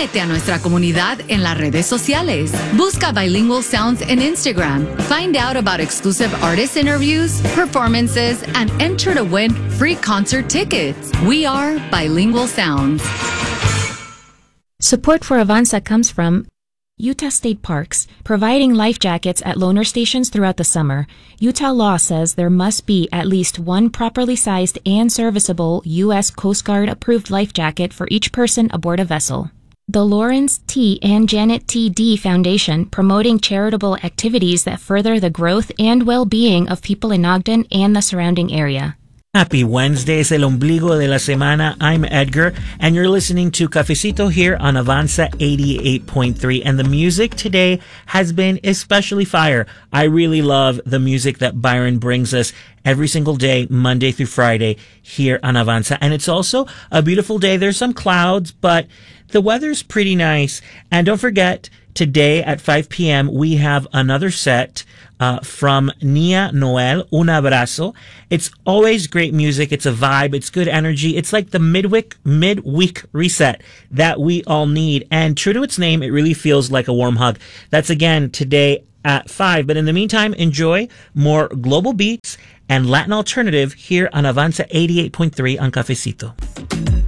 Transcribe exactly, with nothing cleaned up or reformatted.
Únete a nuestra comunidad en las redes sociales. Busca Bilingual Sounds en Instagram. Find out about exclusive artist interviews, performances, and enter to win free concert tickets. We are Bilingual Sounds. Support for Avanza comes from Utah State Parks, providing life jackets at loaner stations throughout the summer. Utah law says there must be at least one properly sized and serviceable U S Coast Guard approved life jacket for each person aboard a vessel. The Lawrence T. and Janet T. D. Foundation, promoting charitable activities that further the growth and well-being of people in Ogden and the surrounding area. Happy Wednesday, es el ombligo de la semana. I'm Edgar, and you're listening to Cafecito here on Avanza eighty-eight point three. And the music today has been especially fire. I really love the music that Byron brings us every single day, Monday through Friday, here on Avanza. And it's also a beautiful day. There's some clouds, but the weather's pretty nice. And don't forget, today at five p.m., we have another set Uh, from Nia Noel, Un Abrazo. It's always great music. It's a vibe. It's good energy. It's like the midweek, midweek reset that we all need. And true to its name, it really feels like a warm hug. That's again today at five. But in the meantime, enjoy more global beats and Latin alternative here on Avanza eighty-eight point three on Cafecito.